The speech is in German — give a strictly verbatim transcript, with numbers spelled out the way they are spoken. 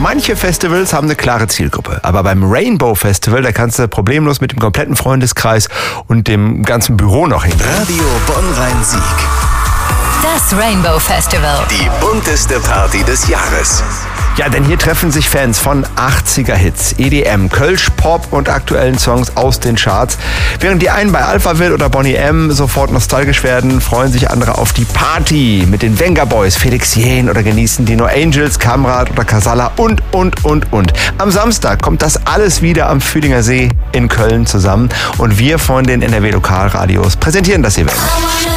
Manche Festivals haben eine klare Zielgruppe, aber beim Rainbow Festival, da kannst du problemlos mit dem kompletten Freundeskreis und dem ganzen Büro noch hin. Radio Bonn-Rhein-Sieg. Das Rainbow Festival. Die bunteste Party des Jahres. Ja, denn hier treffen sich Fans von achtziger-Hits, E D M, Kölsch, Pop und aktuellen Songs aus den Charts. Während die einen bei Alphaville oder Boney M sofort nostalgisch werden, freuen sich andere auf die Party mit den Venga Boys, Felix Jähn oder genießen die No Angels, Kamrat oder Casalla und, und, und, und. Am Samstag kommt das alles wieder am Fühlinger See in Köln zusammen und wir von den N R W Lokalradios präsentieren das Event.